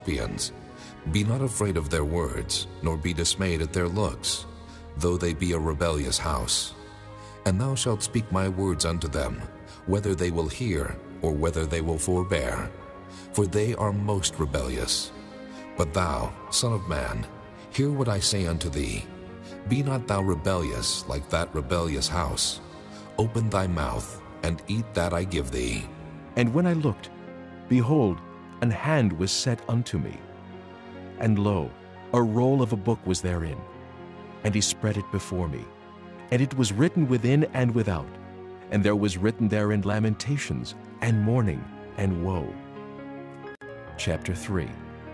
scorpions. Be not afraid of their words, nor be dismayed at their looks, though they be a rebellious house. And thou shalt speak my words unto them, whether they will hear, or whether they will forbear. For they are most rebellious. But thou, Son of man, hear what I say unto thee. Be not thou rebellious like that rebellious house. Open thy mouth, and eat that I give thee. And when I looked, behold, an hand was set unto me. And lo, a roll of a book was therein. And he spread it before me. And it was written within and without. And there was written therein lamentations, and mourning, and woe. Chapter 3.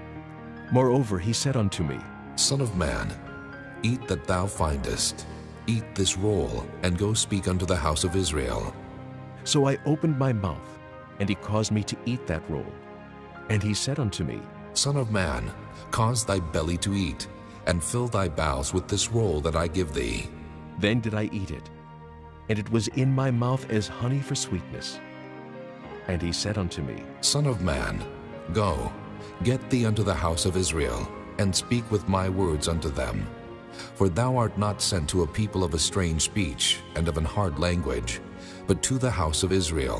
Moreover he said unto me, Son of man, eat that thou findest. Eat this roll, and go speak unto the house of Israel. So I opened my mouth, and he caused me to eat that roll. And he said unto me, Son of man, cause thy belly to eat, and fill thy bowels with this roll that I give thee. Then did I eat it, and it was in my mouth as honey for sweetness. And he said unto me, Son of man, go, get thee unto the house of Israel, and speak with my words unto them. For thou art not sent to a people of a strange speech and of an hard language, but to the house of Israel.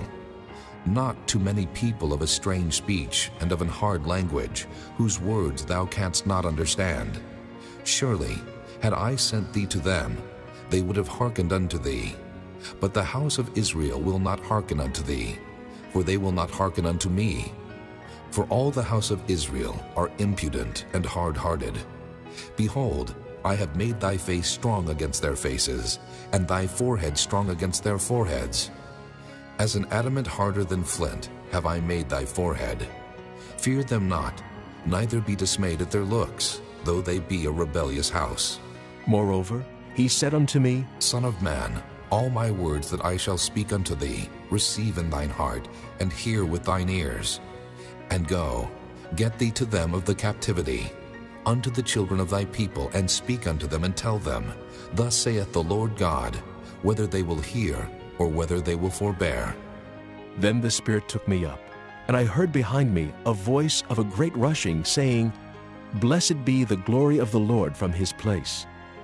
Not to many people of a strange speech and of an hard language, whose words thou canst not understand. Surely, had I sent thee to them, they would have hearkened unto thee. But the house of Israel will not hearken unto thee, for they will not hearken unto me. For all the house of Israel are impudent and hard-hearted. Behold, I have made thy face strong against their faces, and thy forehead strong against their foreheads. As an adamant harder than flint have I made thy forehead. Fear them not, neither be dismayed at their looks, though they be a rebellious house. Moreover, he said unto me, Son of man, all my words that I shall speak unto thee, receive in thine heart, and hear with thine ears. And go, get thee to them of the captivity, unto the children of thy people, and speak unto them, and tell them, Thus saith the Lord God, whether they will hear, or whether they will forbear. Then the Spirit took me up, and I heard behind me a voice of a great rushing, saying, Blessed be the glory of the Lord from his place.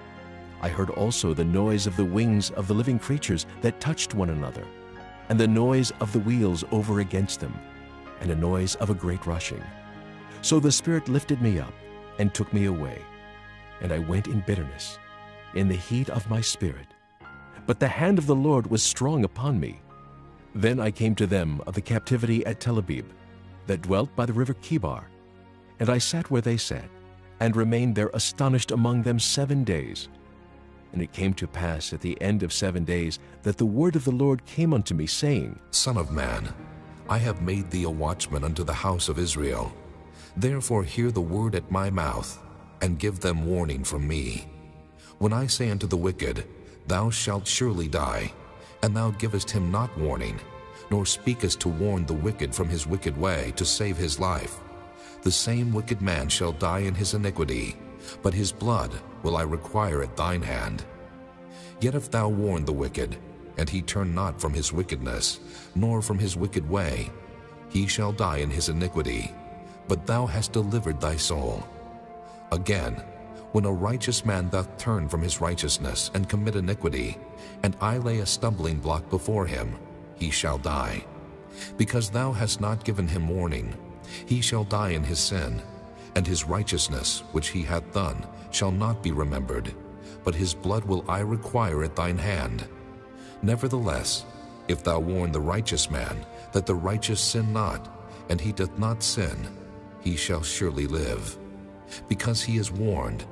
I heard also the noise of the wings of the living creatures that touched one another, and the noise of the wheels over against them, and a noise of a great rushing. So the Spirit lifted me up, and took me away, and I went in bitterness, in the heat of my spirit. But the hand of the Lord was strong upon me. Then I came to them of the captivity at Tel Abib, that dwelt by the river Chebar. And I sat where they sat, and remained there astonished among them 7 days. And it came to pass at the end of 7 days that the word of the Lord came unto me, saying, Son of man, I have made thee a watchman unto the house of Israel. Therefore hear the word at my mouth, and give them warning from me. When I say unto the wicked, Thou shalt surely die, and thou givest him not warning, nor speakest to warn the wicked from his wicked way, to save his life, the same wicked man shall die in his iniquity, but his blood will I require at thine hand. Yet if thou warn the wicked, and he turn not from his wickedness, nor from his wicked way, he shall die in his iniquity, but thou hast delivered thy soul. Again, when a righteous man doth turn from his righteousness and commit iniquity, and I lay a stumbling block before him, he shall die. Because thou hast not given him warning, he shall die in his sin, and his righteousness which he hath done shall not be remembered, but his blood will I require at thine hand. Nevertheless, if thou warn the righteous man, that the righteous sin not, and he doth not sin, he shall surely live. Because he is warned,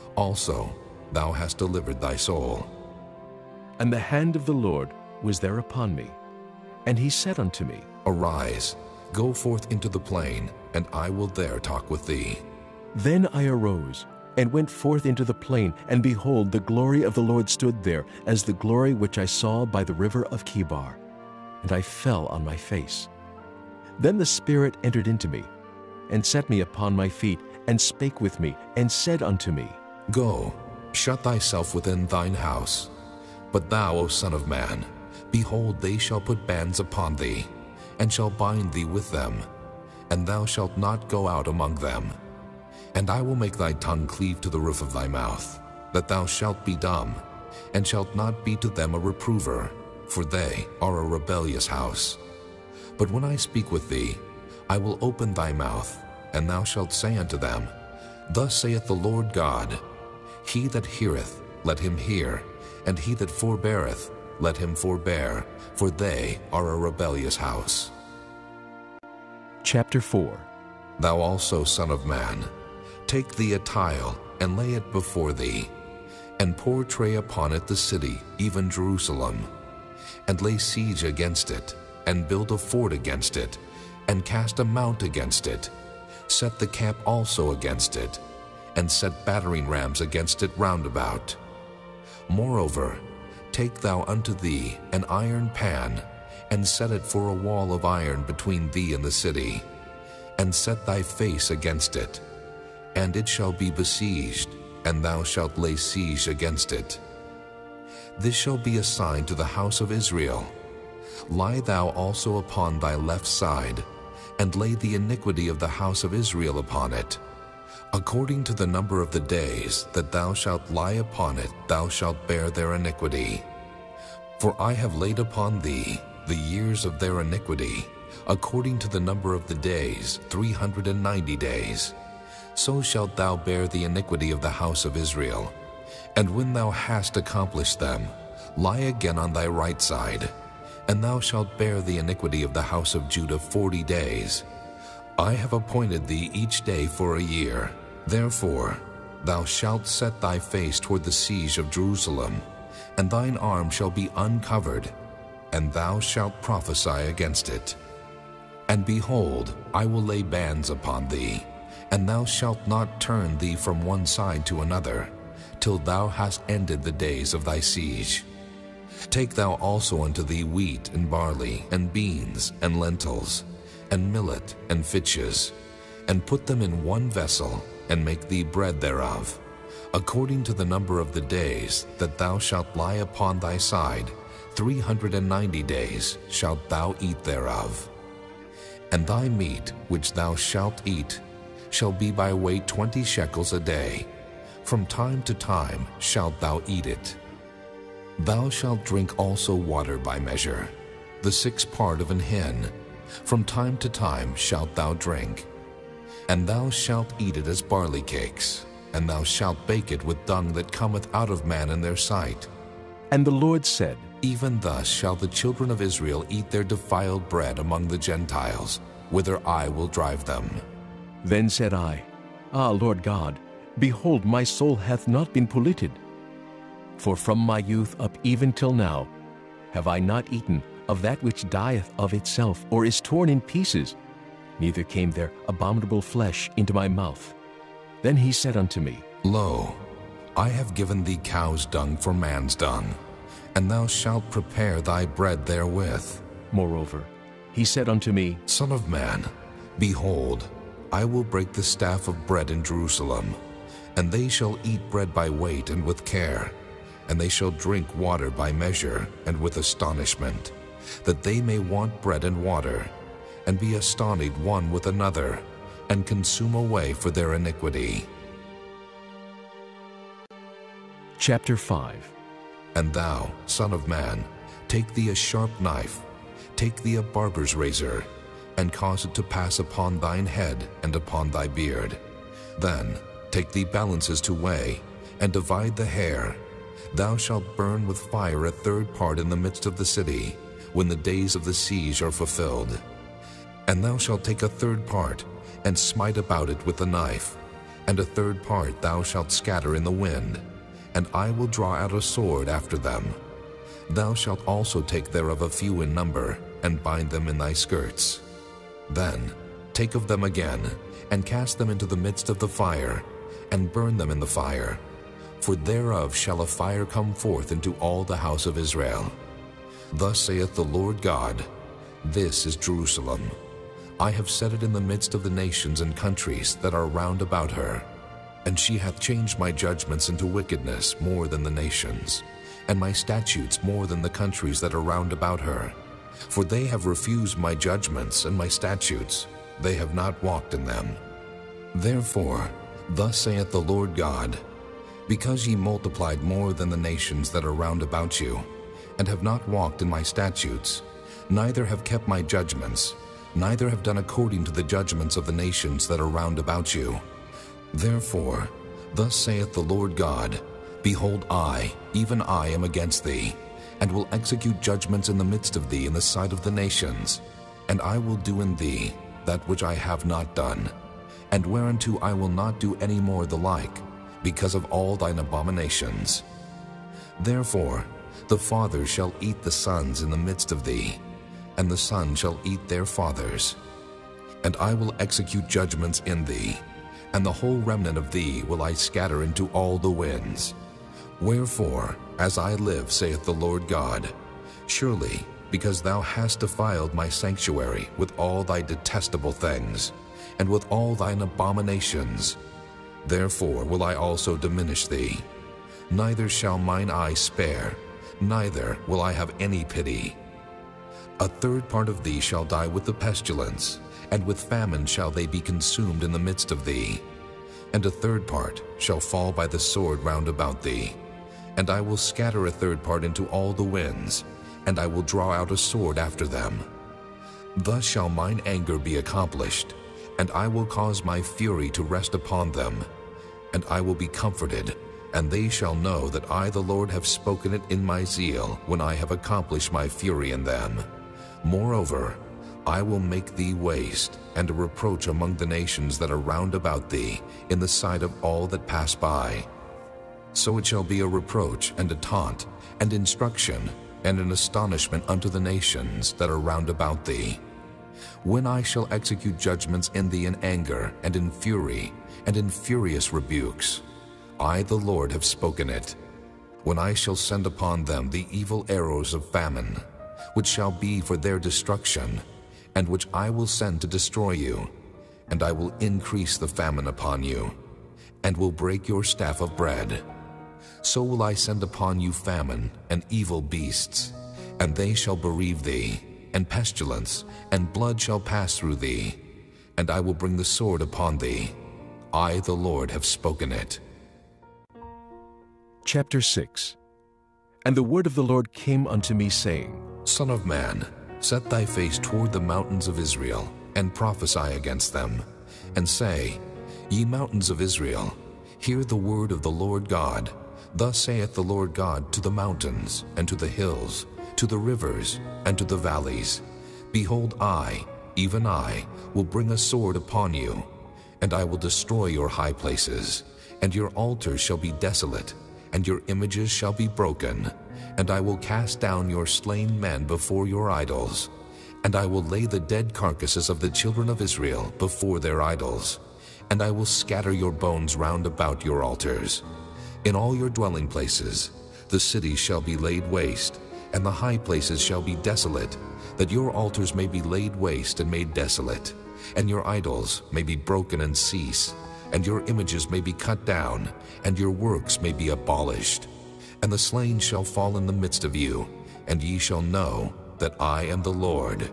also thou hast delivered thy soul. And the hand of the Lord was there upon me. And he said unto me, Arise, go forth into the plain, and I will there talk with thee. Then I arose, and went forth into the plain, and behold, the glory of the Lord stood there, as the glory which I saw by the river of Chebar. And I fell on my face. Then the Spirit entered into me, and set me upon my feet, and spake with me, and said unto me, Go, shut thyself within thine house. But thou, O son of man, behold, they shall put bands upon thee, and shall bind thee with them, and thou shalt not go out among them. And I will make thy tongue cleave to the roof of thy mouth, that thou shalt be dumb, and shalt not be to them a reprover, for they are a rebellious house. But when I speak with thee, I will open thy mouth, and thou shalt say unto them, Thus saith the Lord God, He that heareth, let him hear, and he that forbeareth, let him forbear, for they are a rebellious house. Chapter 4. Thou also, son of man, take thee a tile, and lay it before thee, and portray upon it the city, even Jerusalem, and lay siege against it, and build a fort against it, and cast a mount against it. Set the camp also against it, and set battering rams against it round about. Moreover, take thou unto thee an iron pan, and set it for a wall of iron between thee and the city, and set thy face against it, and it shall be besieged, and thou shalt lay siege against it. This shall be a sign to the house of Israel. Lie thou also upon thy left side, and lay the iniquity of the house of Israel upon it. According to the number of the days that thou shalt lie upon it, thou shalt bear their iniquity. For I have laid upon thee the years of their iniquity, according to the number of the days, 390 days. So shalt thou bear the iniquity of the house of Israel. And when thou hast accomplished them, lie again on thy right side, and thou shalt bear the iniquity of the house of Judah 40 days. I have appointed thee each day for a year. Therefore thou shalt set thy face toward the siege of Jerusalem, and thine arm shall be uncovered, and thou shalt prophesy against it. And behold, I will lay bands upon thee, and thou shalt not turn thee from one side to another, till thou hast ended the days of thy siege. Take thou also unto thee wheat and barley, and beans, and lentils, and millet, and fitches, and put them in one vessel, and make thee bread thereof, according to the number of the days that thou shalt lie upon thy side, 390 days shalt thou eat thereof. And thy meat which thou shalt eat shall be by weight 20 shekels a day. From time to time shalt thou eat it. Thou shalt drink also water by measure, the 6th part of an hin. From time to time shalt thou drink. And thou shalt eat it as barley cakes, and thou shalt bake it with dung that cometh out of man in their sight. And the Lord said, Even thus shall the children of Israel eat their defiled bread among the Gentiles, whither I will drive them. Then said I, Ah, Lord God, behold, my soul hath not been polluted. For from my youth up even till now have I not eaten of that which dieth of itself, or is torn in pieces, neither came there abominable flesh into my mouth. Then he said unto me, Lo, I have given thee cow's dung for man's dung, and thou shalt prepare thy bread therewith. Moreover, he said unto me, Son of man, behold, I will break the staff of bread in Jerusalem, and they shall eat bread by weight and with care, and they shall drink water by measure and with astonishment, that they may want bread and water, and be astonished one with another, and consume away for their iniquity. Chapter 5. And thou, son of man, take thee a sharp knife, take thee a barber's razor, and cause it to pass upon thine head and upon thy beard. Then take thee balances to weigh, and divide the hair. Thou shalt burn with fire a 3rd part in the midst of the city, when the days of the siege are fulfilled. And thou shalt take a 3rd part, and smite about it with the knife, and a 3rd part thou shalt scatter in the wind, and I will draw out a sword after them. Thou shalt also take thereof a few in number, and bind them in thy skirts. Then take of them again, and cast them into the midst of the fire, and burn them in the fire. For thereof shall a fire come forth into all the house of Israel. Thus saith the Lord God, This is Jerusalem. I have set it in the midst of the nations and countries that are round about her. And she hath changed my judgments into wickedness more than the nations, and my statutes more than the countries that are round about her. For they have refused my judgments and my statutes, they have not walked in them. Therefore, thus saith the Lord God, because ye multiplied more than the nations that are round about you, and have not walked in my statutes, neither have kept my judgments, neither have done according to the judgments of the nations that are round about you. Therefore, thus saith the Lord God, behold, I, even I, am against thee, and will execute judgments in the midst of thee in the sight of the nations, and I will do in thee that which I have not done, and whereunto I will not do any more the like, because of all thine abominations. Therefore, the fathers shall eat the sons in the midst of thee, and the sons shall eat their fathers. And I will execute judgments in thee, and the whole remnant of thee will I scatter into all the winds. Wherefore, as I live, saith the Lord God, surely, because thou hast defiled my sanctuary with all thy detestable things, and with all thine abominations, therefore will I also diminish thee. Neither shall mine eye spare, neither will I have any pity. A third part of thee shall die with the pestilence, and with famine shall they be consumed in the midst of thee. And a third part shall fall by the sword round about thee. And I will scatter a third part into all the winds, and I will draw out a sword after them. Thus shall mine anger be accomplished, and I will cause my fury to rest upon them. And I will be comforted, and they shall know that I the Lord have spoken it in my zeal, when I have accomplished my fury in them. Moreover, I will make thee waste, and a reproach among the nations that are round about thee, in the sight of all that pass by. So it shall be a reproach, and a taunt, and instruction, and an astonishment unto the nations that are round about thee. When I shall execute judgments in thee in anger, and in fury, and in furious rebukes, I the Lord have spoken it. When I shall send upon them the evil arrows of famine, which shall be for their destruction, and which I will send to destroy you, and I will increase the famine upon you, and will break your staff of bread. So will I send upon you famine and evil beasts, and they shall bereave thee, and pestilence, and blood shall pass through thee, and I will bring the sword upon thee. I the Lord have spoken it. Chapter 6. And the word of the Lord came unto me, saying, Son of man, set thy face toward the mountains of Israel, and prophesy against them, and say, Ye mountains of Israel, hear the word of the Lord God. Thus saith the Lord God to the mountains, and to the hills, to the rivers, and to the valleys, Behold, I, even I, will bring a sword upon you, and I will destroy your high places, and your altars shall be desolate, and your images shall be broken, and I will cast down your slain men before your idols, and I will lay the dead carcasses of the children of Israel before their idols, and I will scatter your bones round about your altars. In all your dwelling places the cities shall be laid waste, and the high places shall be desolate, that your altars may be laid waste and made desolate, and your idols may be broken and cease, and your images may be cut down, and your works may be abolished. And the slain shall fall in the midst of you, and ye shall know that I am the Lord.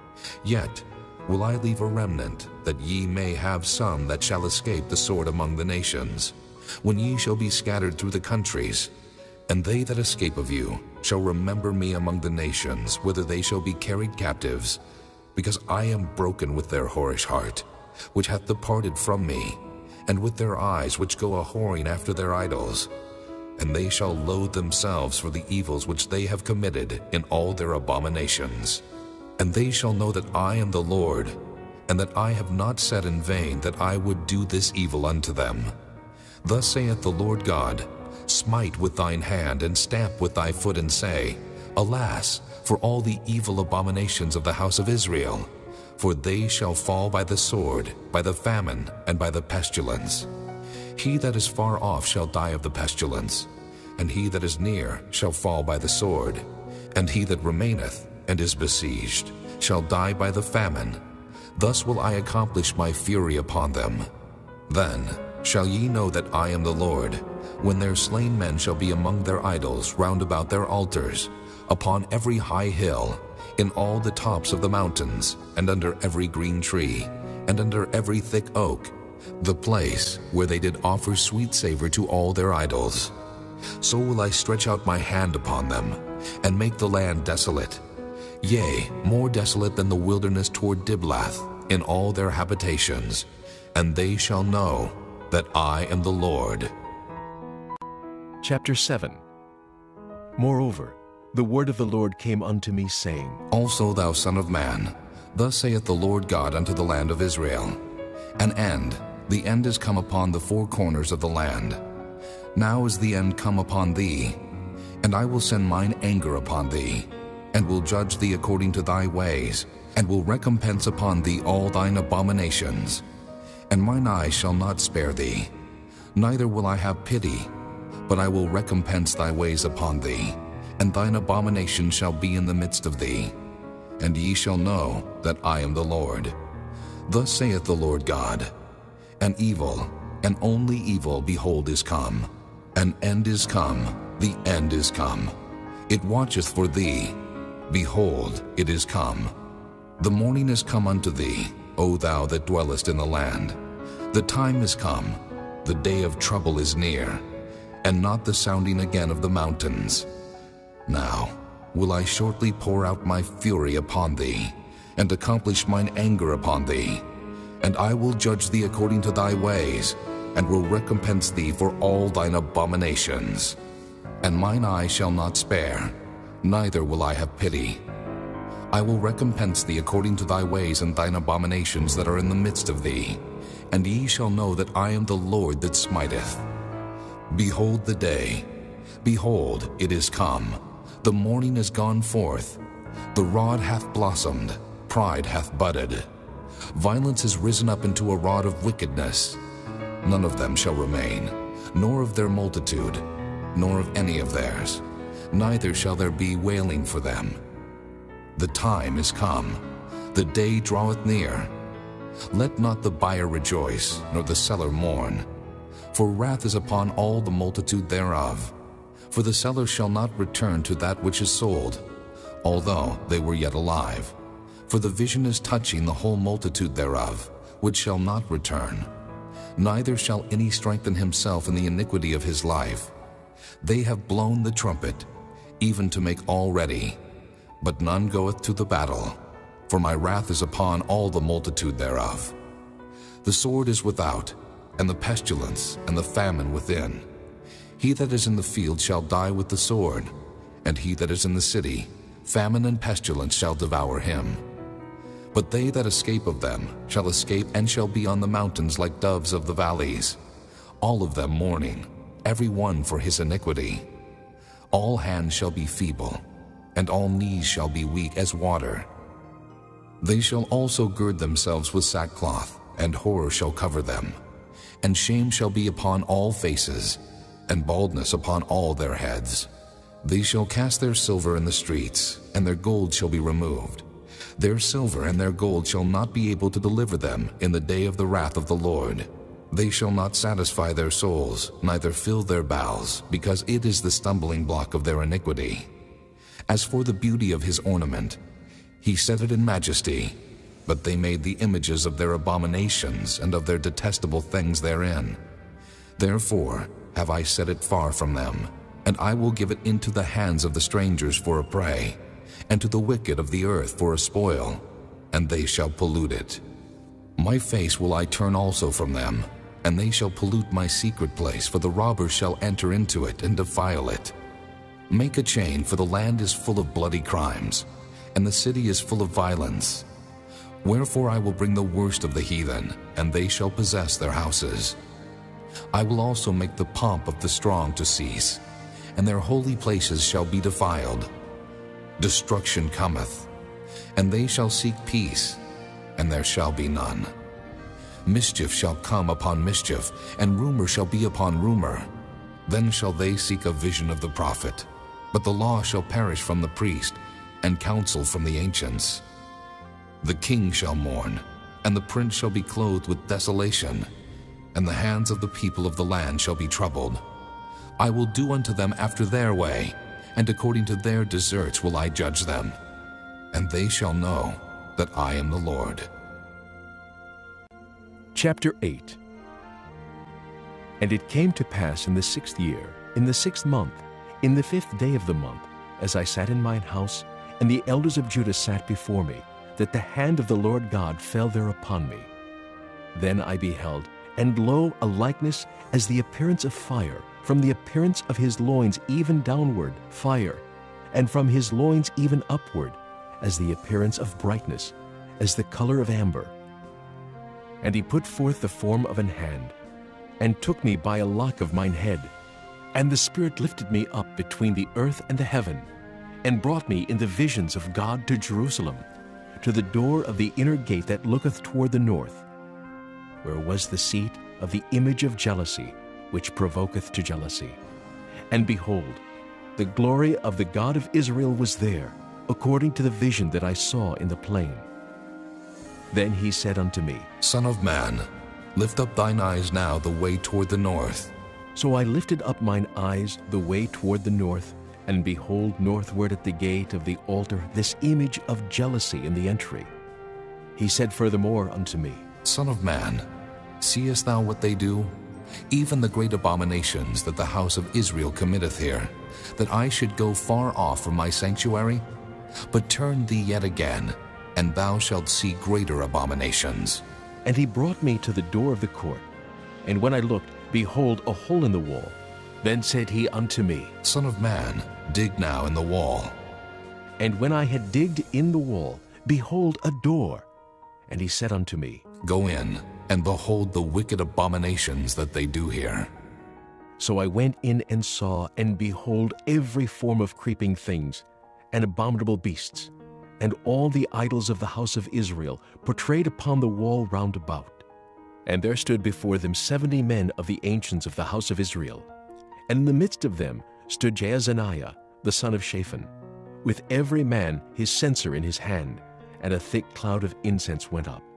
Yet will I leave a remnant, that ye may have some that shall escape the sword among the nations, when ye shall be scattered through the countries. And they that escape of you shall remember me among the nations, whither they shall be carried captives, because I am broken with their whorish heart, which hath departed from me, and with their eyes which go a-whoring after their idols. And they shall loathe themselves for the evils which they have committed in all their abominations. And they shall know that I am the Lord, and that I have not said in vain that I would do this evil unto them. Thus saith the Lord God, Smite with thine hand, and stamp with thy foot, and say, Alas, for all the evil abominations of the house of Israel! For they shall fall by the sword, by the famine, and by the pestilence. He that is far off shall die of the pestilence, and he that is near shall fall by the sword, and he that remaineth and is besieged shall die by the famine. Thus will I accomplish my fury upon them. Then shall ye know that I am the Lord, when their slain men shall be among their idols round about their altars, upon every high hill, in all the tops of the mountains, and under every green tree, and under every thick oak, the place where they did offer sweet savor to all their idols. So will I stretch out my hand upon them, and make the land desolate, yea, more desolate than the wilderness toward Diblath, in all their habitations, and they shall know that I am the Lord. Chapter 7. Moreover, the word of the Lord came unto me, saying, Also, thou son of man, thus saith the Lord God unto the land of Israel, An end, the end is come upon the four corners of the land. Now is the end come upon thee, and I will send mine anger upon thee, and will judge thee according to thy ways, and will recompense upon thee all thine abominations. And mine eye shall not spare thee, neither will I have pity, but I will recompense thy ways upon thee, and thine abomination shall be in the midst of thee. And ye shall know that I am the Lord. Thus saith the Lord God, An evil, and only evil, behold, is come. An end is come, the end is come. It watcheth for thee. Behold, it is come. The morning is come unto thee, O thou that dwellest in the land. The time is come, the day of trouble is near, and not the sounding again of the mountains. Now will I shortly pour out my fury upon thee, and accomplish mine anger upon thee. And I will judge thee according to thy ways, and will recompense thee for all thine abominations. And mine eye shall not spare, neither will I have pity. I will recompense thee according to thy ways and thine abominations that are in the midst of thee, and ye shall know that I am the Lord that smiteth. Behold the day, behold, it is come, the morning is gone forth, the rod hath blossomed, pride hath budded. Violence is risen up into a rod of wickedness. None of them shall remain, nor of their multitude, nor of any of theirs, neither shall there be wailing for them. The time is come, the day draweth near. Let not the buyer rejoice, nor the seller mourn, for wrath is upon all the multitude thereof. For the seller shall not return to that which is sold, although they were yet alive. For the vision is touching the whole multitude thereof, which shall not return. Neither shall any strengthen himself in the iniquity of his life. They have blown the trumpet, even to make all ready, but none goeth to the battle, for my wrath is upon all the multitude thereof. The sword is without, and the pestilence, and the famine within. He that is in the field shall die with the sword, and he that is in the city, famine and pestilence shall devour him. But they that escape of them shall escape, and shall be on the mountains like doves of the valleys, all of them mourning, every one for his iniquity. All hands shall be feeble, and all knees shall be weak as water. They shall also gird themselves with sackcloth, and horror shall cover them. And shame shall be upon all faces, and baldness upon all their heads. They shall cast their silver in the streets, and their gold shall be removed. Their silver and their gold shall not be able to deliver them in the day of the wrath of the Lord. They shall not satisfy their souls, neither fill their bowels, because it is the stumbling block of their iniquity. As for the beauty of his ornament, he set it in majesty, but they made the images of their abominations and of their detestable things therein. Therefore have I set it far from them, and I will give it into the hands of the strangers for a prey, and to the wicked of the earth for a spoil, and they shall pollute it. My face will I turn also from them, and they shall pollute my secret place, for the robbers shall enter into it and defile it. Make a chain, for the land is full of bloody crimes, and the city is full of violence. Wherefore I will bring the worst of the heathen, and they shall possess their houses. I will also make the pomp of the strong to cease, and their holy places shall be defiled. Destruction cometh, and they shall seek peace, and there shall be none. Mischief shall come upon mischief, and rumor shall be upon rumor. Then shall they seek a vision of the prophet, but the law shall perish from the priest, and counsel from the ancients. The king shall mourn, and the prince shall be clothed with desolation, and the hands of the people of the land shall be troubled. I will do unto them after their way, and according to their deserts will I judge them. And they shall know that I am the Lord. Chapter 8. And it came to pass in the 6th year, in the 6th month, in the 5th day of the month, as I sat in mine house, and the elders of Judah sat before me, that the hand of the Lord God fell there upon me. Then I beheld, and lo, a likeness as the appearance of fire, from the appearance of his loins even downward, fire, and from his loins even upward, as the appearance of brightness, as the color of amber. And he put forth the form of an hand, and took me by a lock of mine head. And the Spirit lifted me up between the earth and the heaven, and brought me in the visions of God to Jerusalem, to the door of the inner gate that looketh toward the north, where was the seat of the image of jealousy, which provoketh to jealousy. And behold, the glory of the God of Israel was there, according to the vision that I saw in the plain. Then he said unto me, Son of man, lift up thine eyes now the way toward the north. So I lifted up mine eyes the way toward the north, and behold, northward at the gate of the altar this image of jealousy in the entry. He said furthermore unto me, Son of man, seest thou what they do? Even the great abominations that the house of Israel committeth here, that I should go far off from my sanctuary? But turn thee yet again, and thou shalt see greater abominations. And he brought me to the door of the court. And when I looked, behold, a hole in the wall. Then said he unto me, Son of man, dig now in the wall. And when I had digged in the wall, behold, a door. And he said unto me, Go in, and behold the wicked abominations that they do here. So I went in and saw, and behold, every form of creeping things, and abominable beasts, and all the idols of the house of Israel portrayed upon the wall round about. And there stood before them 70 men of the ancients of the house of Israel. And in the midst of them stood Jaazaniah, the son of Shaphan, with every man his censer in his hand, and a thick cloud of incense went up.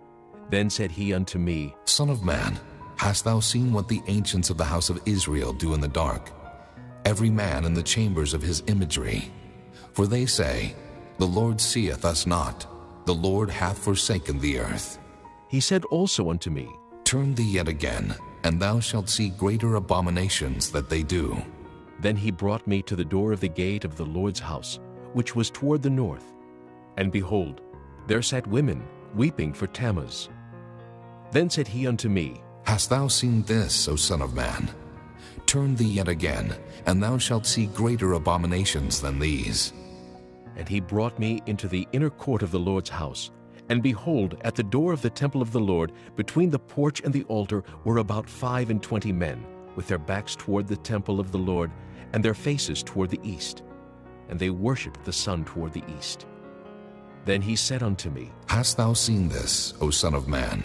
Then said he unto me, Son of man, hast thou seen what the ancients of the house of Israel do in the dark, every man in the chambers of his imagery? For they say, The Lord seeth us not, the Lord hath forsaken the earth. He said also unto me, Turn thee yet again, and thou shalt see greater abominations that they do. Then he brought me to the door of the gate of the Lord's house, which was toward the north. And behold, there sat women, weeping for Tammuz. Then said he unto me, Hast thou seen this, O son of man? Turn thee yet again, and thou shalt see greater abominations than these. And he brought me into the inner court of the Lord's house. And behold, at the door of the temple of the Lord, between the porch and the altar, were about 25 men, with their backs toward the temple of the Lord, and their faces toward the east. And they worshipped the sun toward the east. Then he said unto me, Hast thou seen this, O son of man?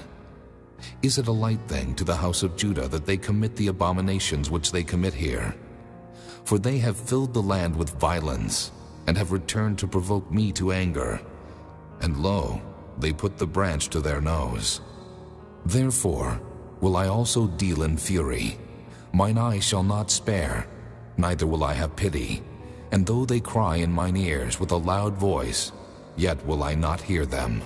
Is it a light thing to the house of Judah that they commit the abominations which they commit here? For they have filled the land with violence, and have returned to provoke me to anger. And lo, they put the branch to their nose. Therefore will I also deal in fury. Mine eye shall not spare, neither will I have pity. And though they cry in mine ears with a loud voice, yet will I not hear them.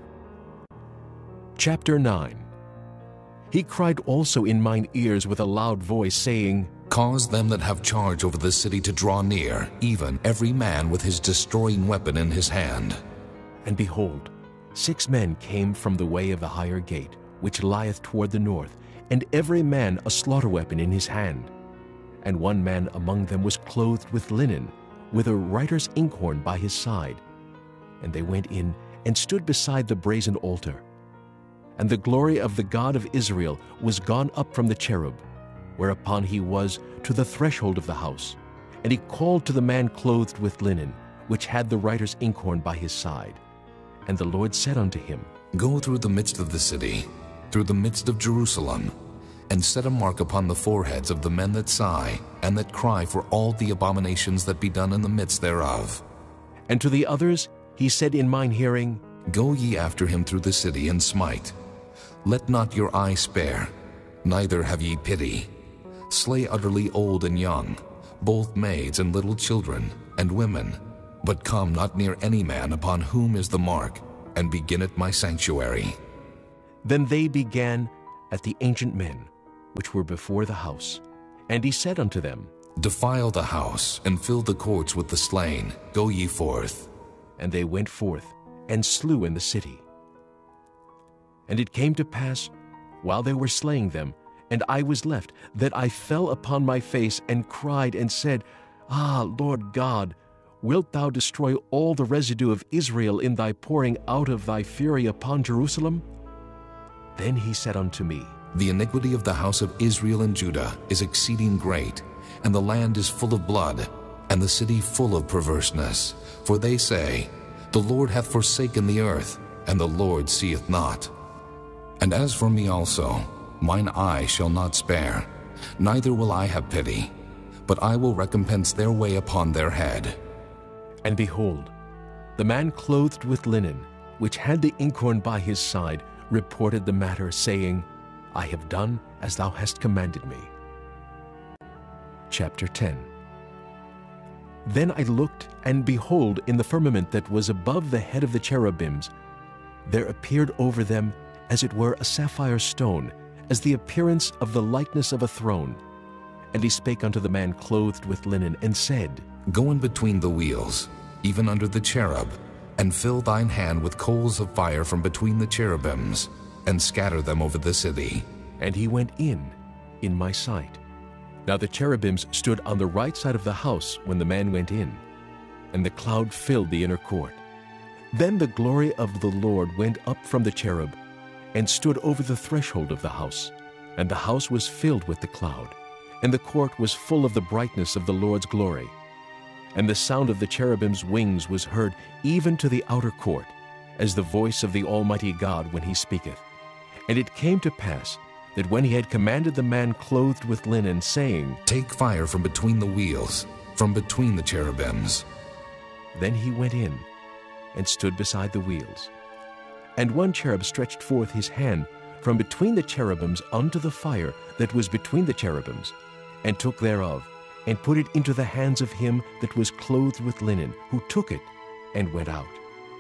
Chapter 9. He cried also in mine ears with a loud voice, saying, Cause them that have charge over the city to draw near, even every man with his destroying weapon in his hand. And behold, 6 men came from the way of the higher gate, which lieth toward the north, and every man a slaughter weapon in his hand. And one man among them was clothed with linen, with a writer's inkhorn by his side. And they went in and stood beside the brazen altar. And the glory of the God of Israel was gone up from the cherub, whereupon he was to the threshold of the house. And he called to the man clothed with linen, which had the writer's inkhorn by his side. And the Lord said unto him, Go through the midst of the city, through the midst of Jerusalem, and set a mark upon the foreheads of the men that sigh, and that cry for all the abominations that be done in the midst thereof. And to the others he said in mine hearing, Go ye after him through the city, and smite. Let not your eye spare, neither have ye pity. Slay utterly old and young, both maids and little children, and women, but come not near any man upon whom is the mark, and begin at my sanctuary. Then they began at the ancient men, which were before the house. And he said unto them, Defile the house, and fill the courts with the slain. Go ye forth. And they went forth, and slew in the city. And it came to pass, while they were slaying them, and I was left, that I fell upon my face, and cried, and said, Ah, Lord God, wilt thou destroy all the residue of Israel in thy pouring out of thy fury upon Jerusalem? Then he said unto me, The iniquity of the house of Israel and Judah is exceeding great, and the land is full of blood, and the city full of perverseness. For they say, The Lord hath forsaken the earth, and the Lord seeth not. And as for me also, mine eye shall not spare, neither will I have pity, but I will recompense their way upon their head. And behold, the man clothed with linen, which had the inkhorn by his side, reported the matter, saying, I have done as thou hast commanded me. Chapter 10. Then I looked, and behold, in the firmament that was above the head of the cherubims, there appeared over them as it were a sapphire stone, as the appearance of the likeness of a throne. And he spake unto the man clothed with linen, and said, Go in between the wheels, even under the cherub, and fill thine hand with coals of fire from between the cherubims, and scatter them over the city. And he went in my sight. Now the cherubims stood on the right side of the house when the man went in, and the cloud filled the inner court. Then the glory of the Lord went up from the cherub, and stood over the threshold of the house. And the house was filled with the cloud, and the court was full of the brightness of the Lord's glory. And the sound of the cherubim's wings was heard even to the outer court, as the voice of the Almighty God when he speaketh. And it came to pass, that when he had commanded the man clothed with linen, saying, Take fire from between the wheels, from between the cherubims. Then he went in, and stood beside the wheels. And one cherub stretched forth his hand from between the cherubims unto the fire that was between the cherubims, and took thereof, and put it into the hands of him that was clothed with linen, who took it, and went out.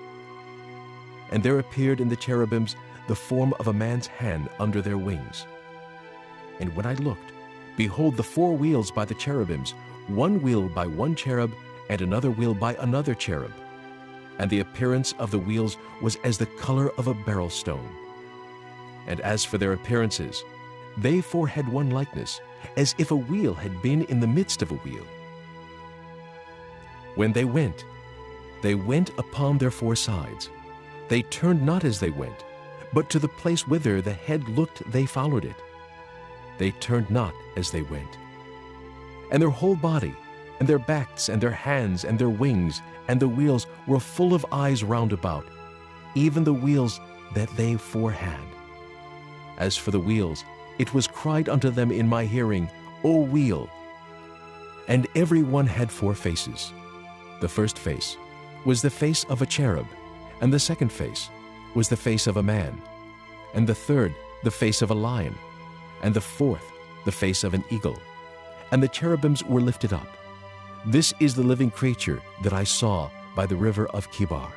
And there appeared in the cherubims the form of a man's hand under their wings. And when I looked, behold, the four wheels by the cherubims, one wheel by one cherub, and another wheel by another cherub. And the appearance of the wheels was as the color of a beryl stone. And as for their appearances, they four had one likeness, as if a wheel had been in the midst of a wheel. When they went upon their four sides. They turned not as they went, but to the place whither the head looked they followed it. They turned not as they went. And their whole body, and their backs, and their hands, and their wings, and the wheels were full of eyes round about, even the wheels that they four had. As for the wheels, it was cried unto them in my hearing, O wheel! And every one had four faces. The first face was the face of a cherub, and the second face was the face of a man, and the third the face of a lion, and the fourth the face of an eagle. And the cherubims were lifted up. This is the living creature that I saw by the river of Kibar.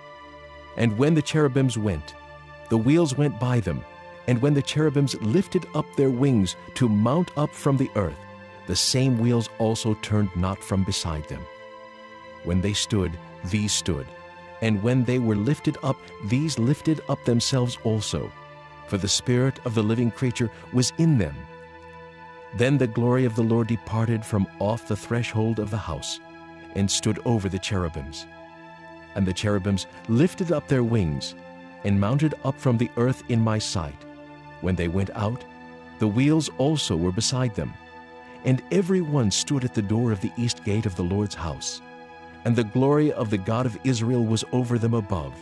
And when the cherubims went, the wheels went by them, and when the cherubims lifted up their wings to mount up from the earth, the same wheels also turned not from beside them. When they stood, these stood, and when they were lifted up, these lifted up themselves also, for the spirit of the living creature was in them. Then the glory of the Lord departed from off the threshold of the house, and stood over the cherubims. And the cherubims lifted up their wings, and mounted up from the earth in my sight. When they went out, the wheels also were beside them, and every one stood at the door of the east gate of the Lord's house. And the glory of the God of Israel was over them above.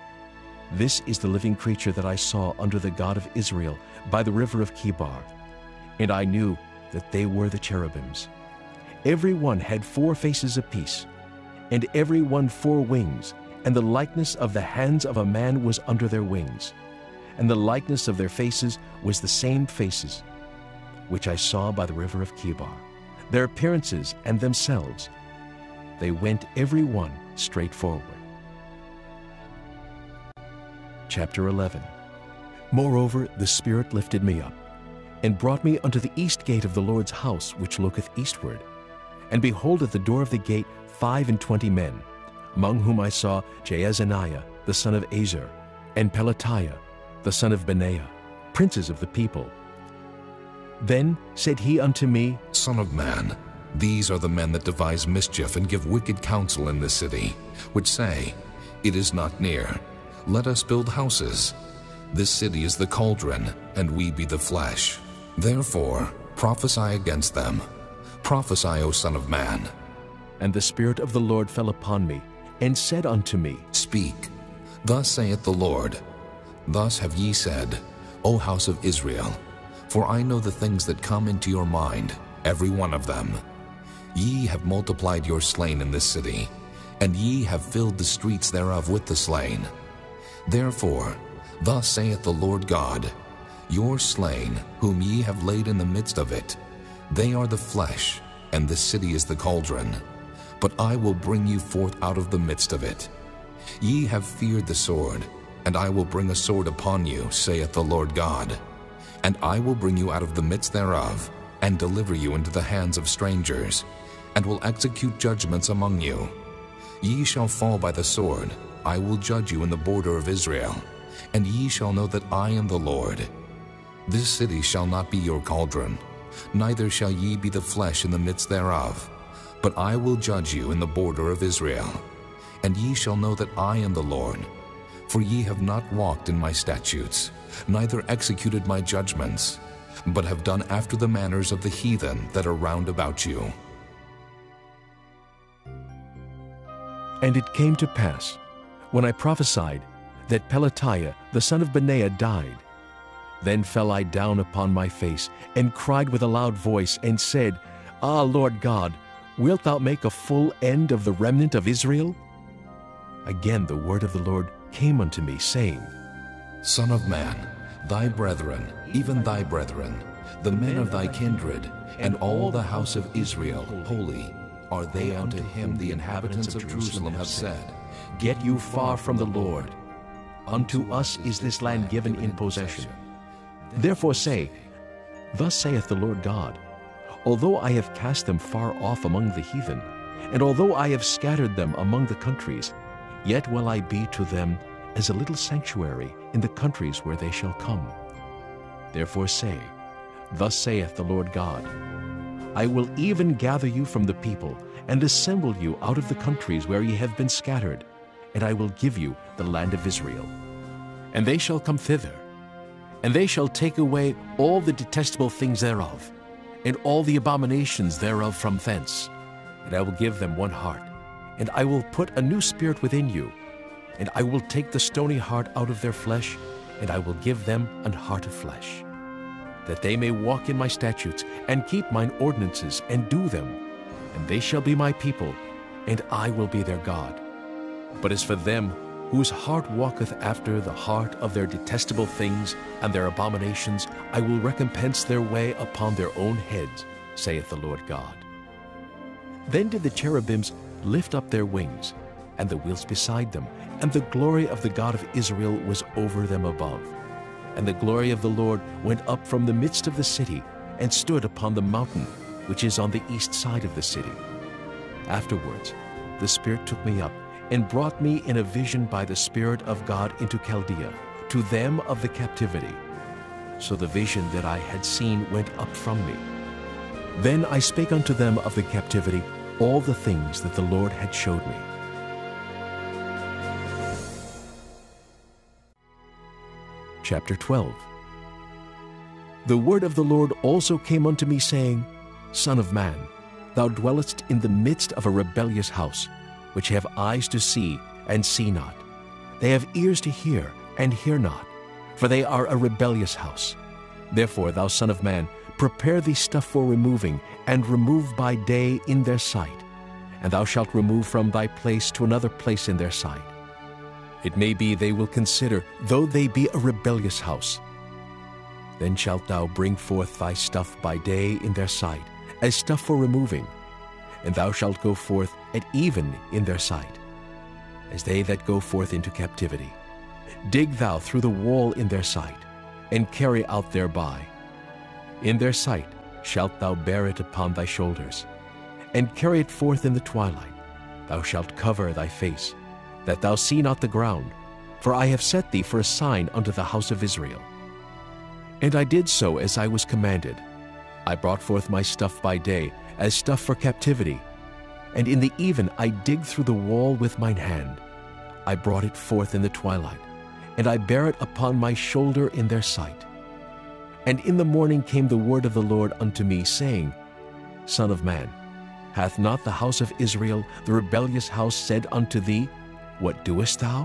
This is the living creature that I saw under the God of Israel by the river of Kibar, and I knew that they were the cherubims. Every one had four faces apiece, and every one four wings, and the likeness of the hands of a man was under their wings, and the likeness of their faces was the same faces which I saw by the river of Kibar. Their appearances and themselves, they went every one straight forward. Chapter 11. Moreover, the Spirit lifted me up, and brought me unto the east gate of the Lord's house, which looketh eastward. And behold, at the door of the gate 25 men, among whom I saw Jaazaniah the son of Azer, and Pelatiah the son of Benaiah, princes of the people. Then said he unto me, Son of man, these are the men that devise mischief and give wicked counsel in this city, which say, It is not near. Let us build houses. This city is the cauldron, and we be the flesh. Therefore prophesy against them. Prophesy, O Son of man. And the Spirit of the Lord fell upon me, and said unto me, Speak. Thus saith the Lord, Thus have ye said, O house of Israel, for I know the things that come into your mind, every one of them. Ye have multiplied your slain in this city, and ye have filled the streets thereof with the slain. Therefore, thus saith the Lord God, Your slain, whom ye have laid in the midst of it, they are the flesh, and the city is the cauldron. But I will bring you forth out of the midst of it. Ye have feared the sword, and I will bring a sword upon you, saith the Lord God. And I will bring you out of the midst thereof, and deliver you into the hands of strangers, and will execute judgments among you. Ye shall fall by the sword. I will judge you in the border of Israel, and ye shall know that I am the Lord. This city shall not be your cauldron, neither shall ye be the flesh in the midst thereof. But I will judge you in the border of Israel, and ye shall know that I am the Lord. For ye have not walked in my statutes, neither executed my judgments, but have done after the manners of the heathen that are round about you. And it came to pass, when I prophesied, that Pelatiah the son of Benaiah died. Then fell I down upon my face, and cried with a loud voice, and said, Ah, Lord God, wilt thou make a full end of the remnant of Israel? Again the word of the Lord came unto me, saying, Son of man, thy brethren, even thy brethren, the men of thy kindred, and all the house of Israel, holy, are they unto him the inhabitants of Jerusalem have said, Get you far from the Lord. Unto us is this land given in possession. Therefore say, Thus saith the Lord God, Although I have cast them far off among the heathen, and although I have scattered them among the countries, yet will I be to them as a little sanctuary in the countries where they shall come. Therefore say, Thus saith the Lord God, I will even gather you from the people, and assemble you out of the countries where ye have been scattered, and I will give you the land of Israel. And they shall come thither, and they shall take away all the detestable things thereof, and all the abominations thereof from thence. And I will give them one heart, and I will put a new spirit within you, and I will take the stony heart out of their flesh, and I will give them an heart of flesh, that they may walk in my statutes, and keep mine ordinances, and do them. And they shall be my people, and I will be their God. But as for them whose heart walketh after the heart of their detestable things and their abominations, I will recompense their way upon their own heads, saith the Lord God. Then did the cherubims lift up their wings, and the wheels beside them, and the glory of the God of Israel was over them above. And the glory of the Lord went up from the midst of the city, and stood upon the mountain which is on the east side of the city. Afterwards the Spirit took me up, and brought me in a vision by the Spirit of God into Chaldea, to them of the captivity. So the vision that I had seen went up from me. Then I spake unto them of the captivity all the things that the Lord had showed me. Chapter 12. The word of the Lord also came unto me, saying, Son of man, thou dwellest in the midst of a rebellious house, which have eyes to see, and see not. They have ears to hear, and hear not, for they are a rebellious house. Therefore, thou son of man, prepare thee stuff for removing, and remove by day in their sight. And thou shalt remove from thy place to another place in their sight. It may be they will consider, though they be a rebellious house. Then shalt thou bring forth thy stuff by day in their sight, as stuff for removing, and thou shalt go forth at even in their sight, as they that go forth into captivity. Dig thou through the wall in their sight, and carry out thereby. In their sight shalt thou bear it upon thy shoulders, and carry it forth in the twilight. Thou shalt cover thy face, that thou see not the ground, for I have set thee for a sign unto the house of Israel. And I did so as I was commanded. I brought forth my stuff by day, as stuff for captivity, and in the even I digged through the wall with mine hand. I brought it forth in the twilight, and I bare it upon my shoulder in their sight. And in the morning came the word of the Lord unto me, saying, Son of man, hath not the house of Israel, the rebellious house, said unto thee, What doest thou?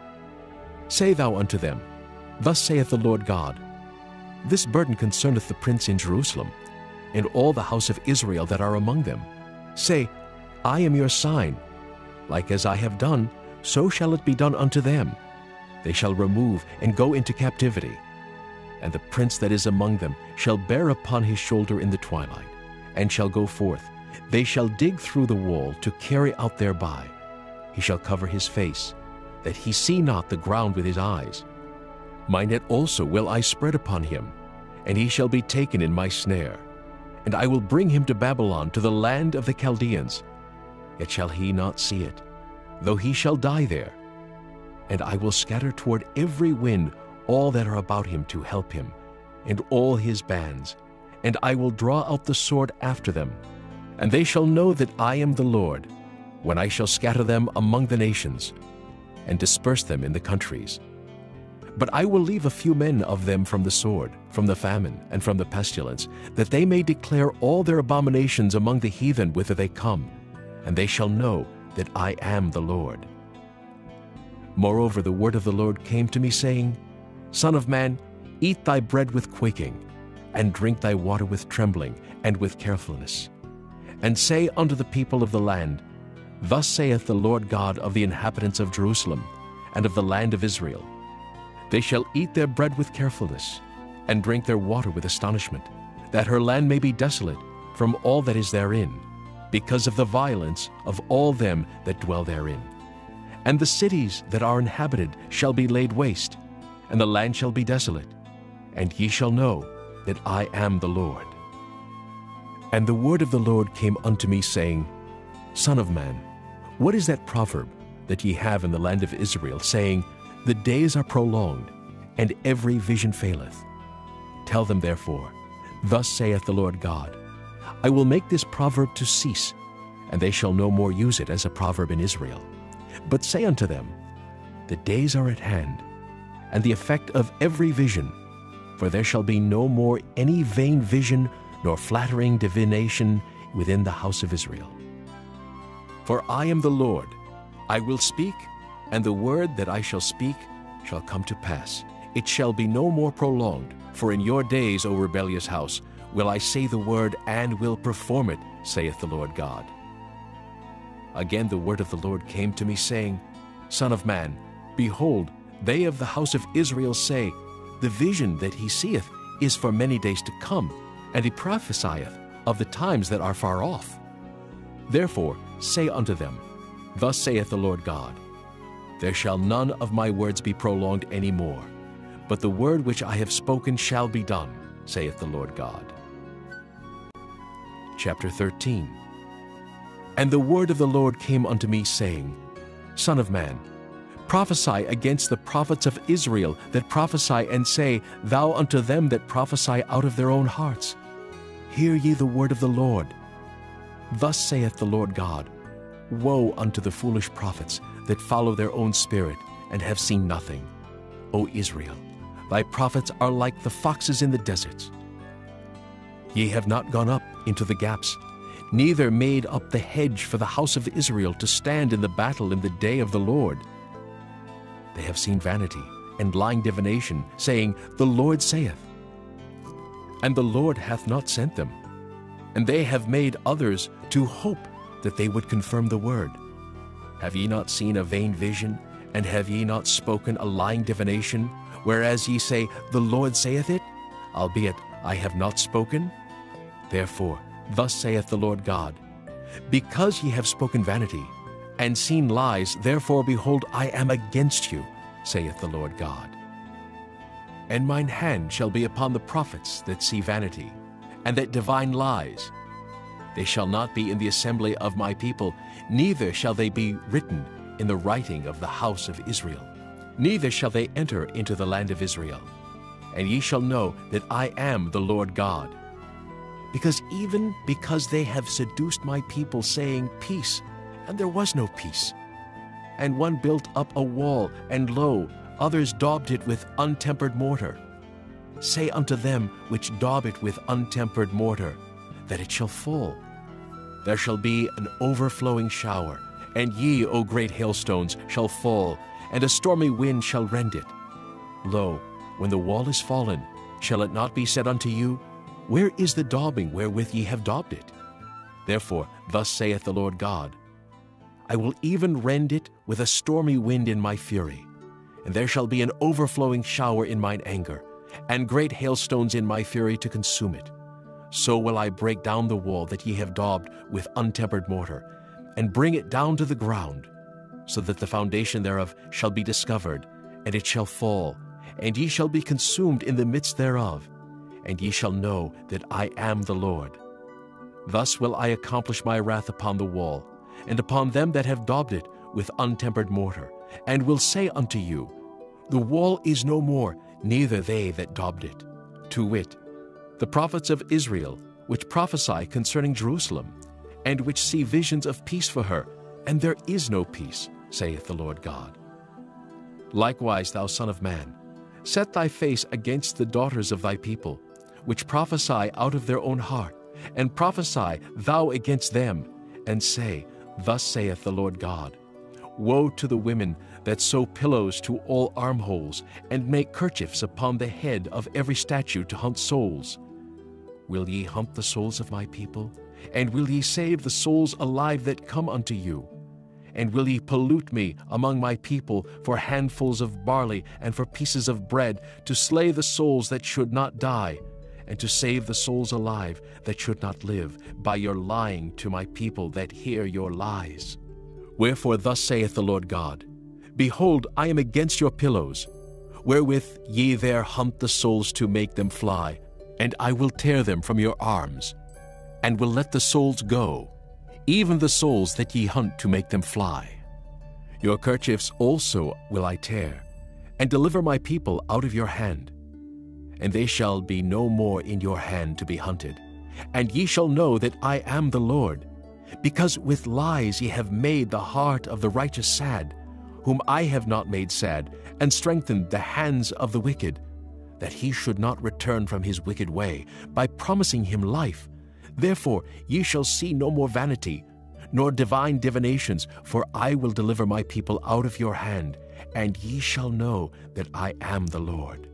Say thou unto them, Thus saith the Lord God, This burden concerneth the prince in Jerusalem, and all the house of Israel that are among them. Say, I am your sign. Like as I have done, so shall it be done unto them. They shall remove and go into captivity. And the prince that is among them shall bear upon his shoulder in the twilight, and shall go forth. They shall dig through the wall to carry out thereby. He shall cover his face, that he see not the ground with his eyes. My net also will I spread upon him, and he shall be taken in my snare. And I will bring him to Babylon, to the land of the Chaldeans. Yet shall he not see it, though he shall die there. And I will scatter toward every wind all that are about him to help him, and all his bands. And I will draw out the sword after them. And they shall know that I am the Lord, when I shall scatter them among the nations, and disperse them in the countries. But I will leave a few men of them from the sword, from the famine, and from the pestilence, that they may declare all their abominations among the heathen whither they come, and they shall know that I am the Lord. Moreover, the word of the Lord came to me, saying, Son of man, eat thy bread with quaking, and drink thy water with trembling and with carefulness. And say unto the people of the land, Thus saith the Lord God of the inhabitants of Jerusalem, and of the land of Israel, They shall eat their bread with carefulness, and drink their water with astonishment, that her land may be desolate from all that is therein, because of the violence of all them that dwell therein. And the cities that are inhabited shall be laid waste, and the land shall be desolate, and ye shall know that I am the Lord. And the word of the Lord came unto me, saying, Son of man, what is that proverb that ye have in the land of Israel, saying, The days are prolonged, and every vision faileth? Tell them therefore, Thus saith the Lord God, I will make this proverb to cease, and they shall no more use it as a proverb in Israel. But say unto them, The days are at hand, and the effect of every vision, for there shall be no more any vain vision nor flattering divination within the house of Israel. For I am the Lord, I will speak, and the word that I shall speak shall come to pass. It shall be no more prolonged, for in your days, O rebellious house, will I say the word and will perform it, saith the Lord God. Again the word of the Lord came to me, saying, Son of man, behold, they of the house of Israel say, The vision that he seeth is for many days to come, and he prophesieth of the times that are far off. Therefore say unto them, Thus saith the Lord God, There shall none of my words be prolonged any more, but the word which I have spoken shall be done, saith the Lord God. Chapter 13. And the word of the Lord came unto me, saying, Son of man, prophesy against the prophets of Israel that prophesy, and say thou unto them that prophesy out of their own hearts, Hear ye the word of the Lord. Thus saith the Lord God, Woe unto the foolish prophets that follow their own spirit, and have seen nothing. O Israel, thy prophets are like the foxes in the deserts. Ye have not gone up into the gaps, neither made up the hedge for the house of Israel to stand in the battle in the day of the Lord. They have seen vanity and lying divination, saying, The Lord saith. And the Lord hath not sent them. And they have made others to hope that they would confirm the word. Have ye not seen a vain vision, and have ye not spoken a lying divination, whereas ye say, The Lord saith it, albeit I have not spoken? Therefore, thus saith the Lord God, Because ye have spoken vanity, and seen lies, therefore, behold, I am against you, saith the Lord God. And mine hand shall be upon the prophets that see vanity, and that divine lies. They shall not be in the assembly of my people, neither shall they be written in the writing of the house of Israel. Neither shall they enter into the land of Israel. And ye shall know that I am the Lord God. Because they have seduced my people, saying, Peace, and there was no peace. And one built up a wall, and lo, others daubed it with untempered mortar. Say unto them which daub it with untempered mortar, that it shall fall. There shall be an overflowing shower, and ye, O great hailstones, shall fall, and a stormy wind shall rend it. Lo, when the wall is fallen, shall it not be said unto you, Where is the daubing wherewith ye have daubed it? Therefore, thus saith the Lord God, I will even rend it with a stormy wind in my fury, and there shall be an overflowing shower in mine anger, and great hailstones in my fury to consume it. So will I break down the wall that ye have daubed with untempered mortar, and bring it down to the ground, so that the foundation thereof shall be discovered, and it shall fall, and ye shall be consumed in the midst thereof, and ye shall know that I am the Lord. Thus will I accomplish my wrath upon the wall, and upon them that have daubed it with untempered mortar, and will say unto you, The wall is no more, neither they that daubed it. To wit, the prophets of Israel, which prophesy concerning Jerusalem, and which see visions of peace for her, and there is no peace, saith the Lord God. Likewise, thou son of man, set thy face against the daughters of thy people, which prophesy out of their own heart, and prophesy thou against them, and say, Thus saith the Lord God, Woe to the women that sew pillows to all armholes, and make kerchiefs upon the head of every statue to hunt souls. Will ye hunt the souls of my people? And will ye save the souls alive that come unto you? And will ye pollute me among my people for handfuls of barley and for pieces of bread, to slay the souls that should not die, and to save the souls alive that should not live, by your lying to my people that hear your lies? Wherefore thus saith the Lord God, Behold, I am against your pillows, wherewith ye there hunt the souls to make them fly, and I will tear them from your arms, and will let the souls go, even the souls that ye hunt to make them fly. Your kerchiefs also will I tear, and deliver my people out of your hand. And they shall be no more in your hand to be hunted. And ye shall know that I am the Lord, because with lies ye have made the heart of the righteous sad, whom I have not made sad, and strengthened the hands of the wicked, that he should not return from his wicked way, by promising him life. Therefore ye shall see no more vanity, nor divine divinations, for I will deliver my people out of your hand, and ye shall know that I am the Lord.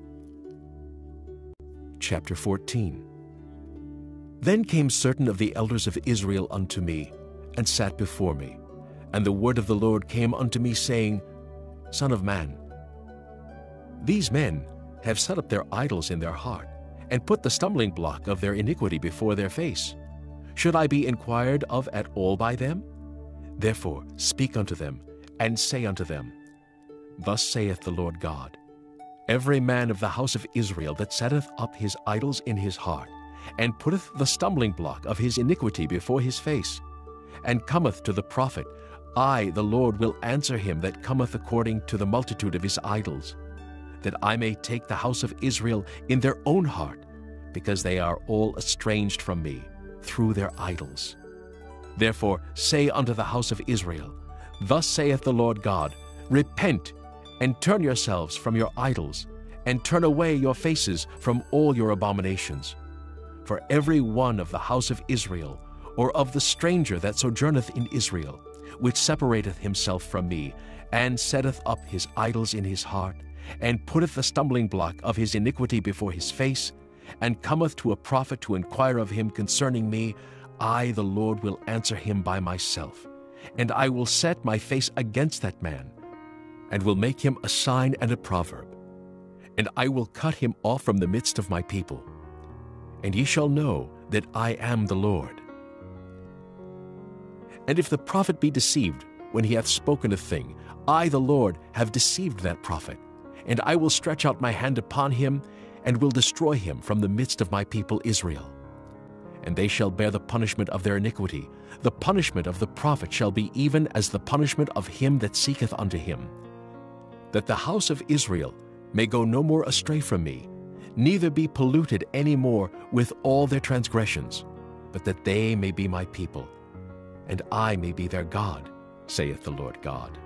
Chapter 14. Then came certain of the elders of Israel unto me, and sat before me. And the word of the Lord came unto me, saying, Son of man, these men have set up their idols in their heart, and put the stumbling block of their iniquity before their face. Should I be inquired of at all by them? Therefore speak unto them, and say unto them, Thus saith the Lord God, Every man of the house of Israel that setteth up his idols in his heart, and putteth the stumbling block of his iniquity before his face, and cometh to the prophet, I, the Lord, will answer him that cometh according to the multitude of his idols, that I may take the house of Israel in their own heart, because they are all estranged from me through their idols. Therefore say unto the house of Israel, Thus saith the Lord God, Repent, and turn yourselves from your idols, and turn away your faces from all your abominations. For every one of the house of Israel, or of the stranger that sojourneth in Israel, which separateth himself from me, and setteth up his idols in his heart, and putteth the stumbling block of his iniquity before his face, and cometh to a prophet to inquire of him concerning me, I, the Lord, will answer him by myself, and I will set my face against that man, and will make him a sign and a proverb, and I will cut him off from the midst of my people. And ye shall know that I am the Lord. And if the prophet be deceived when he hath spoken a thing, I, the Lord, have deceived that prophet, and I will stretch out my hand upon him, and will destroy him from the midst of my people Israel. And they shall bear the punishment of their iniquity. The punishment of the prophet shall be even as the punishment of him that seeketh unto him. That the house of Israel may go no more astray from me, neither be polluted any more with all their transgressions, but that they may be my people, and I may be their God, saith the Lord God.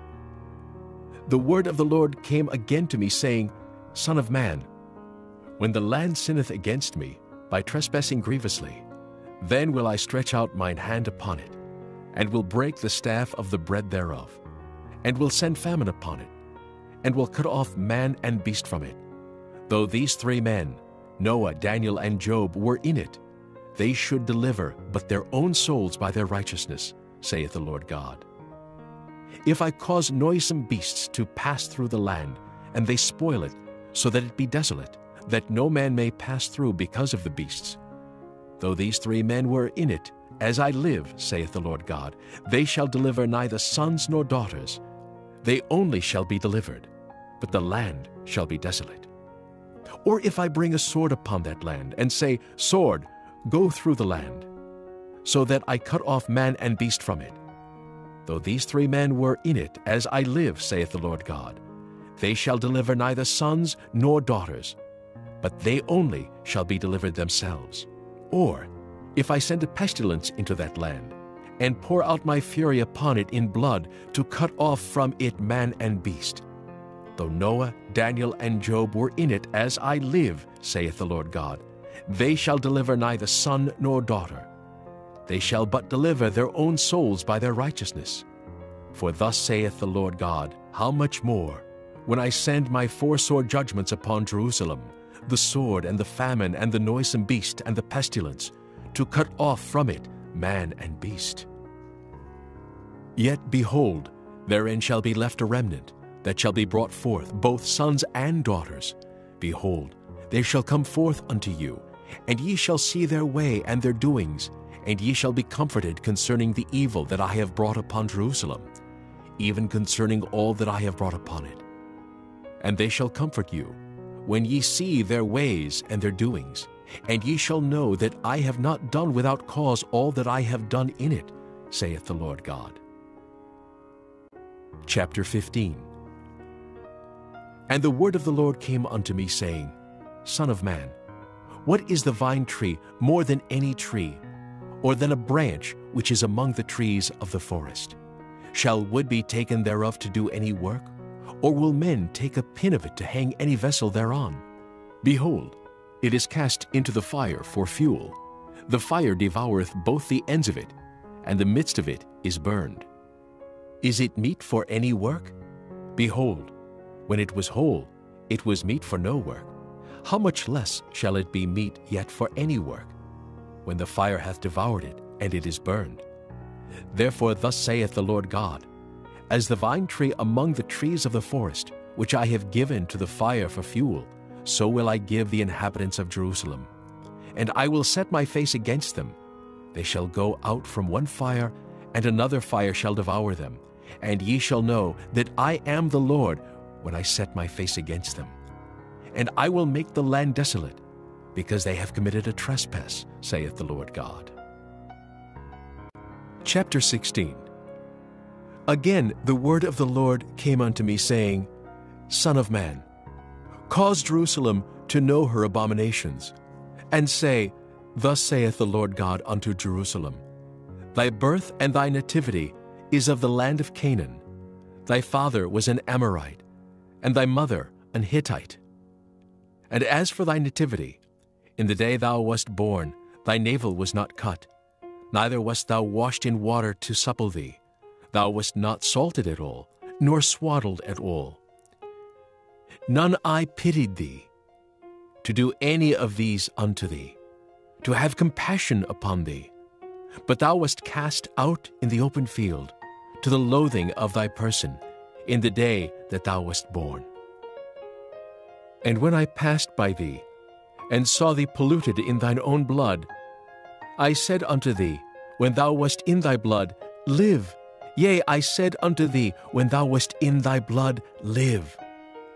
The word of the Lord came again to me, saying, Son of man, when the land sinneth against me, by trespassing grievously, then will I stretch out mine hand upon it, and will break the staff of the bread thereof, and will send famine upon it, and will cut off man and beast from it. Though these three men, Noah, Daniel, and Job, were in it, they should deliver but their own souls by their righteousness, saith the Lord God. If I cause noisome beasts to pass through the land, and they spoil it, so that it be desolate, that no man may pass through because of the beasts. Though these three men were in it, as I live, saith the Lord God, they shall deliver neither sons nor daughters. They only shall be delivered, but the land shall be desolate. Or if I bring a sword upon that land, and say, Sword, go through the land, so that I cut off man and beast from it. Though these three men were in it, as I live, saith the Lord God, they shall deliver neither sons nor daughters, but they only shall be delivered themselves. Or, if I send a pestilence into that land, and pour out my fury upon it in blood, to cut off from it man and beast. Though Noah, Daniel, and Job were in it, as I live, saith the Lord God, they shall deliver neither son nor daughter. They shall but deliver their own souls by their righteousness. For thus saith the Lord God, how much more, when I send my foursore judgments upon Jerusalem, the sword and the famine and the noisome beast and the pestilence, to cut off from it man and beast. Yet behold, therein shall be left a remnant, that shall be brought forth, both sons and daughters. Behold, they shall come forth unto you, and ye shall see their way and their doings, and ye shall be comforted concerning the evil that I have brought upon Jerusalem, even concerning all that I have brought upon it. And they shall comfort you, when ye see their ways and their doings, and ye shall know that I have not done without cause all that I have done in it, saith the Lord God. Chapter 15. And the word of the Lord came unto me, saying, Son of man, what is the vine tree more than any tree, or than a branch which is among the trees of the forest? Shall wood be taken thereof to do any work? Or will men take a pin of it to hang any vessel thereon? Behold, it is cast into the fire for fuel. The fire devoureth both the ends of it, and the midst of it is burned. Is it meet for any work? Behold, when it was whole, it was meet for no work. How much less shall it be meet yet for any work, when the fire hath devoured it, and it is burned? Therefore thus saith the Lord God, As the vine tree among the trees of the forest, which I have given to the fire for fuel, so will I give the inhabitants of Jerusalem. And I will set my face against them. They shall go out from one fire, and another fire shall devour them. And ye shall know that I am the Lord, when I set my face against them. And I will make the land desolate, because they have committed a trespass, saith the Lord God. Chapter 16. Again the word of the Lord came unto me, saying, Son of man, cause Jerusalem to know her abominations, and say, Thus saith the Lord God unto Jerusalem, Thy birth and thy nativity is of the land of Canaan. Thy father was an Amorite, and thy mother an Hittite. And as for thy nativity, in the day thou wast born, thy navel was not cut, neither wast thou washed in water to supple thee. Thou wast not salted at all, nor swaddled at all. None eye pitied thee, to do any of these unto thee, to have compassion upon thee. But thou wast cast out in the open field, to the loathing of thy person, in the day that thou wast born. And when I passed by thee, and saw thee polluted in thine own blood, I said unto thee, when thou wast in thy blood, Live. Yea, I said unto thee, when thou wast in thy blood, Live.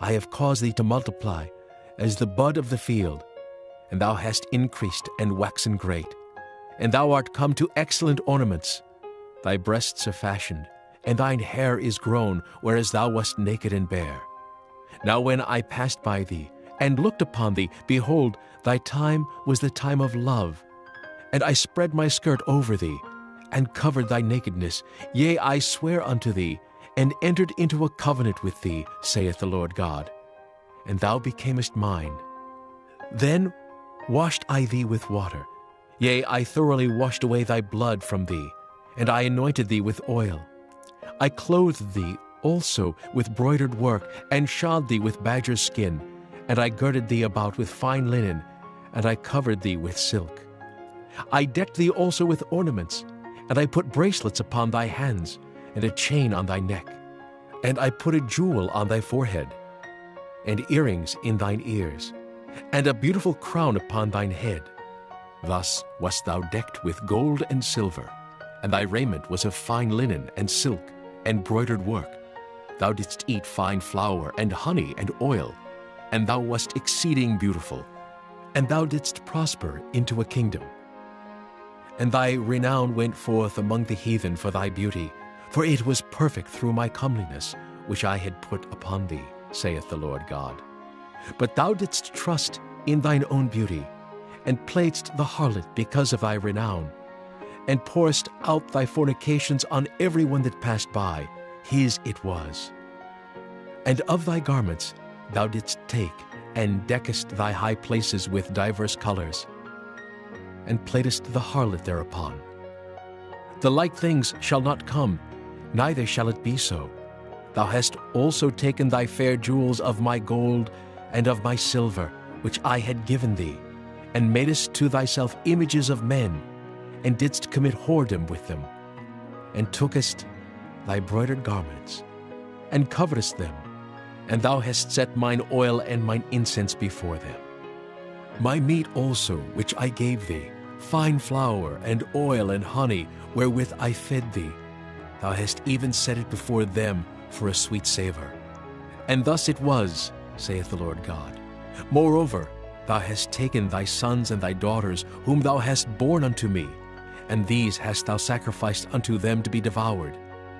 I have caused thee to multiply as the bud of the field, and thou hast increased and waxen great. And thou art come to excellent ornaments. Thy breasts are fashioned, and thine hair is grown, whereas thou wast naked and bare. Now when I passed by thee, and looked upon thee, behold, thy time was the time of love. And I spread my skirt over thee, and covered thy nakedness. Yea, I swear unto thee, and entered into a covenant with thee, saith the Lord God. And thou becamest mine. Then washed I thee with water. Yea, I thoroughly washed away thy blood from thee, and I anointed thee with oil. I clothed thee also with broidered work, and shod thee with badger's skin, and I girded thee about with fine linen, and I covered thee with silk. I decked thee also with ornaments, and I put bracelets upon thy hands, and a chain on thy neck, and I put a jewel on thy forehead, and earrings in thine ears, and a beautiful crown upon thine head. Thus wast thou decked with gold and silver, and thy raiment was of fine linen and silk and broidered work. Thou didst eat fine flour and honey and oil, and thou wast exceeding beautiful, and thou didst prosper into a kingdom. And thy renown went forth among the heathen for thy beauty, for it was perfect through my comeliness, which I had put upon thee, saith the Lord God. But thou didst trust in thine own beauty, and playedst the harlot because of thy renown, and pourest out thy fornications on every one that passed by. His it was. And of thy garments thou didst take, and deckest thy high places with divers colors, and playedst the harlot thereupon. The like things shall not come, neither shall it be so. Thou hast also taken thy fair jewels of my gold and of my silver, which I had given thee, and madest to thyself images of men, and didst commit whoredom with them, and tookest thy broidered garments, and coveredst them, and thou hast set mine oil and mine incense before them. My meat also, which I gave thee, fine flour and oil and honey, wherewith I fed thee, thou hast even set it before them for a sweet savor. And thus it was, saith the Lord God. Moreover, thou hast taken thy sons and thy daughters, whom thou hast borne unto me, and these hast thou sacrificed unto them to be devoured.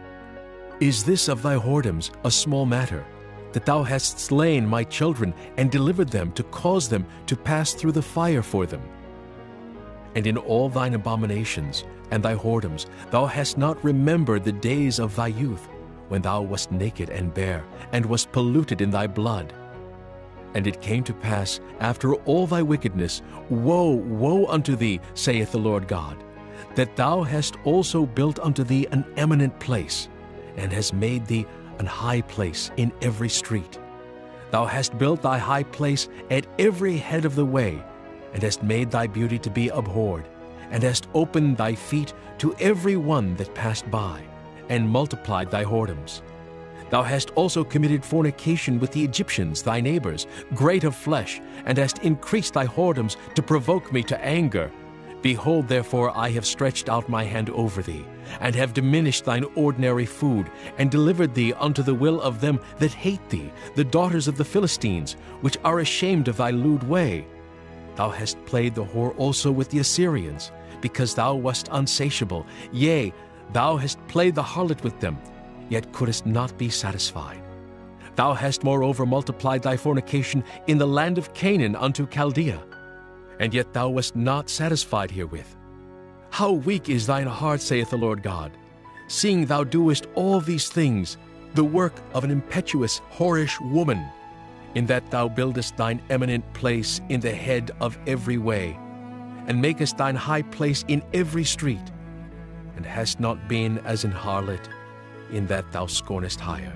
Is this of thy whoredoms a small matter, that thou hast slain my children, and delivered them to cause them to pass through the fire for them? And in all thine abominations and thy whoredoms thou hast not remembered the days of thy youth, when thou wast naked and bare, and wast polluted in thy blood. And it came to pass, after all thy wickedness, woe, woe unto thee, saith the Lord God, that thou hast also built unto thee an eminent place, and hast made thee an high place in every street. Thou hast built thy high place at every head of the way, and hast made thy beauty to be abhorred, and hast opened thy feet to every one that passed by, and multiplied thy whoredoms. Thou hast also committed fornication with the Egyptians, thy neighbors, great of flesh, and hast increased thy whoredoms to provoke me to anger. Behold, therefore, I have stretched out my hand over thee, and have diminished thine ordinary food, and delivered thee unto the will of them that hate thee, the daughters of the Philistines, which are ashamed of thy lewd way. Thou hast played the whore also with the Assyrians, because thou wast unsatiable. Yea, thou hast played the harlot with them, yet couldest not be satisfied. Thou hast moreover multiplied thy fornication in the land of Canaan unto Chaldea, and yet thou wast not satisfied herewith. How weak is thine heart, saith the Lord God, seeing thou doest all these things, the work of an impetuous, whorish woman, in that thou buildest thine eminent place in the head of every way, and makest thine high place in every street, and hast not been as an harlot, in that thou scornest hire,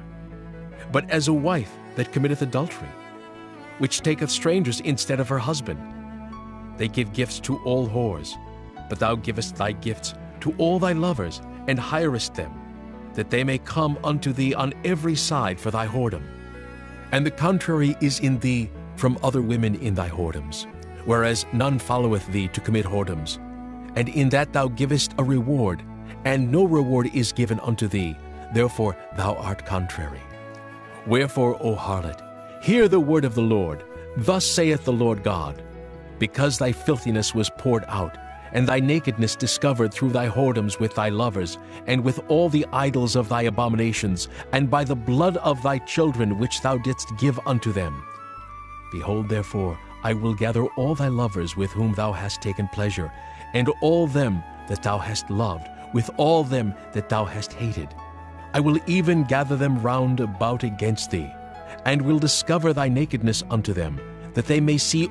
but as a wife that committeth adultery, which taketh strangers instead of her husband. They give gifts to all whores, but thou givest thy gifts to all thy lovers, and hirest them, that they may come unto thee on every side for thy whoredom. And the contrary is in thee from other women in thy whoredoms, whereas none followeth thee to commit whoredoms. And in that thou givest a reward, and no reward is given unto thee, therefore thou art contrary. Wherefore, O harlot, Hear the word of the Lord. Thus saith the Lord God, because thy filthiness was poured out, and thy nakedness discovered through thy whoredoms with thy lovers, and with all the idols of thy abominations, and by the blood of thy children which thou didst give unto them. Behold, therefore, I will gather all thy lovers with whom thou hast taken pleasure, and all them that thou hast loved, with all them that thou hast hated. I will even gather them round about against thee, and will discover thy nakedness unto them, that they may see